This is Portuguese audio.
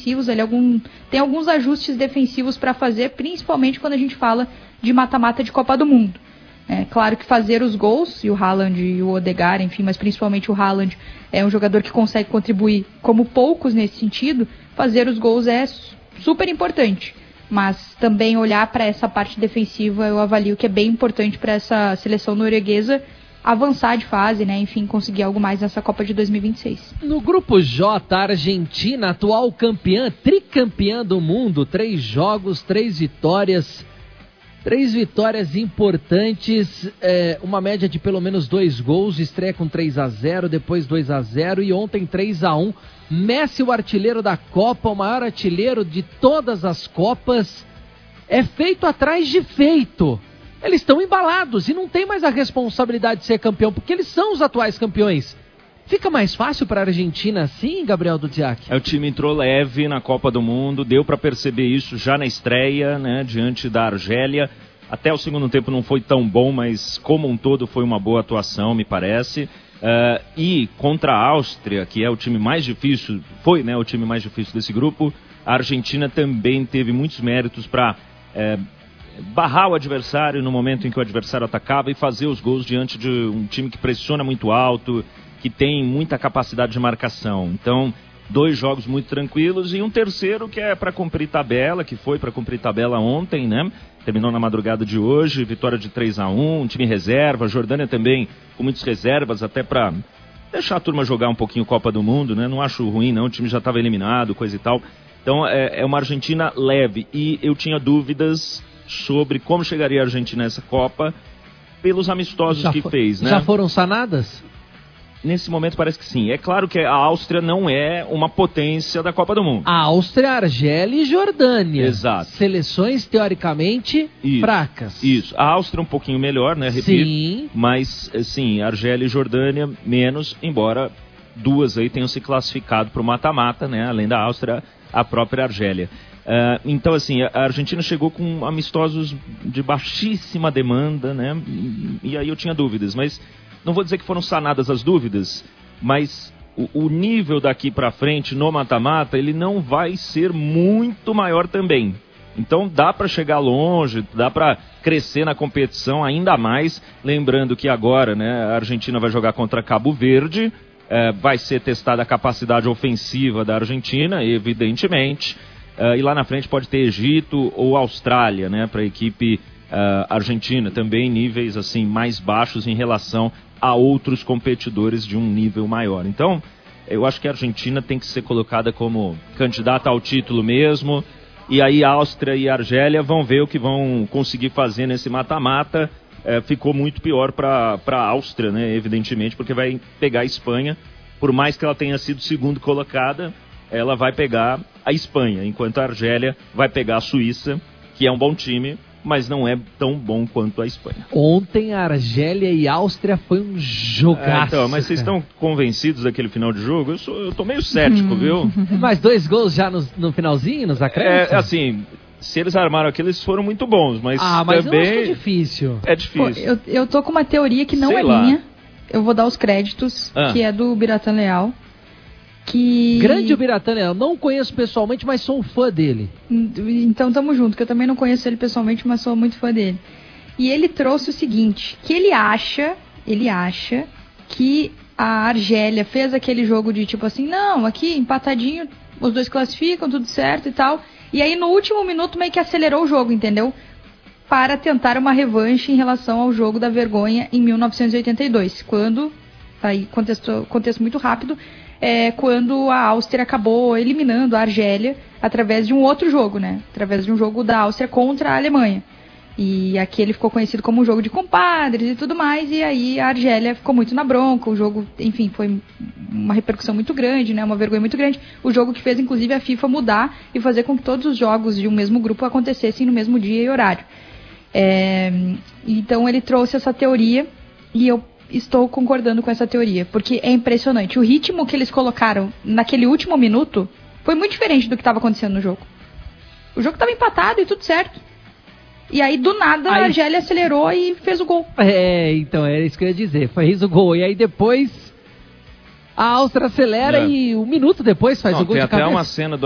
defensivos, tem alguns ajustes defensivos para fazer, principalmente quando a gente fala de mata-mata de Copa do Mundo. Claro que fazer os gols, e o Haaland e o Odegaard, enfim, mas principalmente o Haaland é um jogador que consegue contribuir como poucos nesse sentido, fazer os gols é super importante. Mas também olhar para essa parte defensiva eu avalio que é bem importante para essa seleção norueguesa avançar de fase, né? Enfim, conseguir algo mais nessa Copa de 2026. No grupo J, a Argentina, atual campeã, tricampeã do mundo, 3 jogos, 3 vitórias. 3 vitórias importantes, uma média de pelo menos 2 gols, estreia com 3-0, depois 2-0 e ontem 3-1. Messi, o artilheiro da Copa, o maior artilheiro de todas as Copas, é feito atrás de feito. Eles estão embalados e não tem mais a responsabilidade de ser campeão, porque eles são os atuais campeões. Fica mais fácil para a Argentina assim, Gabriel Dudziak? O time entrou leve na Copa do Mundo, deu para perceber isso já na estreia, né, diante da Argélia. Até o segundo tempo não foi tão bom, mas como um todo foi uma boa atuação, me parece. E contra a Áustria, que é o time mais difícil, foi, né, o time mais difícil desse grupo, a Argentina também teve muitos méritos para barrar o adversário no momento em que o adversário atacava e fazer os gols diante de um time que pressiona muito alto, que tem muita capacidade de marcação. Então, 2 jogos muito tranquilos e um terceiro que é para cumprir tabela, que foi para cumprir tabela ontem, né? Terminou na madrugada de hoje, vitória de 3-1, um time reserva, a Jordânia também com muitas reservas, até para deixar a turma jogar um pouquinho Copa do Mundo, né? Não acho ruim não, o time já estava eliminado, coisa e tal. Então, é uma Argentina leve e eu tinha dúvidas sobre como chegaria a Argentina nessa Copa pelos amistosos que fez, né? Já foram sanadas? Nesse momento parece que sim. É claro que a Áustria não é uma potência da Copa do Mundo. A Áustria, Argélia e Jordânia. Exato. Seleções teoricamente fracas. Isso. A Áustria um pouquinho melhor, né? Repito. Sim. Mas, sim, Argélia e Jordânia menos, embora 2 aí tenham se classificado para o mata-mata, né? Além da Áustria, a própria Argélia. Então, assim, a Argentina chegou com amistosos de baixíssima demanda, né? E aí eu tinha dúvidas, mas não vou dizer que foram sanadas as dúvidas, mas o nível daqui para frente no mata-mata, ele não vai ser muito maior também. Então dá para chegar longe, dá para crescer na competição ainda mais, lembrando que agora, né, a Argentina vai jogar contra Cabo Verde, vai ser testada a capacidade ofensiva da Argentina, evidentemente, e lá na frente pode ter Egito ou Austrália, né, para a equipe argentina, também níveis assim mais baixos em relação a outros competidores de um nível maior. Então, eu acho que a Argentina tem que ser colocada como candidata ao título mesmo, e aí a Áustria e a Argélia vão ver o que vão conseguir fazer nesse mata-mata. Ficou muito pior para a Áustria, né, evidentemente, porque vai pegar a Espanha, por mais que ela tenha sido segundo colocada, ela vai pegar a Espanha, enquanto a Argélia vai pegar a Suíça, que é um bom time, mas não é tão bom quanto a Espanha. Ontem a Argélia e a Áustria foi um jogaço. Então, mas vocês estão convencidos daquele final de jogo? Eu tô meio cético, viu? Mas 2 gols já no finalzinho, nos acréscimos? Assim, se eles armaram aquilo, eles foram muito bons, mas mas também... eu acho que é difícil. É difícil. Pô, eu tô com uma teoria que não é minha. Eu vou dar os créditos, que é do Biratan Leal. Grande o Biratan Leal, não conheço pessoalmente, mas sou um fã dele. Então tamo junto, que eu também não conheço ele pessoalmente, mas sou muito fã dele. E ele trouxe o seguinte, que ele acha que a Argélia fez aquele jogo de tipo assim, não, aqui empatadinho, os 2 classificam, tudo certo e tal. E aí no último minuto meio que acelerou o jogo, entendeu? Para tentar uma revanche em relação ao jogo da vergonha em 1982, quando, tá aí contexto muito rápido, quando a Áustria acabou eliminando a Argélia através de um outro jogo, né? Através de um jogo da Áustria contra a Alemanha. E aqui ele ficou conhecido como um jogo de compadres e tudo mais, e aí a Argélia ficou muito na bronca, o jogo, enfim, foi uma repercussão muito grande, né? Uma vergonha muito grande. O jogo que fez, inclusive, a FIFA mudar e fazer com que todos os jogos de um mesmo grupo acontecessem no mesmo dia e horário. Então ele trouxe essa teoria e eu estou concordando com essa teoria, porque é impressionante. O ritmo que eles colocaram naquele último minuto foi muito diferente do que estava acontecendo no jogo. O jogo estava empatado e tudo certo. E aí, do nada, a Argélia acelerou e fez o gol. Então, era isso que eu ia dizer. Fez o gol. E aí, depois, a Áustria acelera e 1 minuto depois faz o gol de cabeça. Tem até uma cena do